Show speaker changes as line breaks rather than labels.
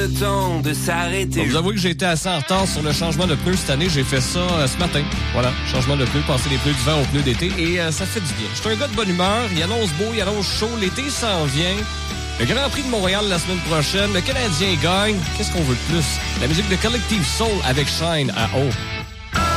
le temps de s'arrêter.
Bon, vous avouez que j'ai été assez en retard sur le changement de pneus cette année. J'ai fait ça ce matin. Voilà, changement de pneus, passer les pneus d'hiver aux pneus d'été. Et ça fait du bien. Je suis un gars de bonne humeur. Il annonce beau, il annonce chaud. L'été s'en vient. Le Grand Prix de Montréal la semaine prochaine. Le Canadien gagne. Qu'est-ce qu'on veut de plus? La musique de Collective Soul avec Shine à haut.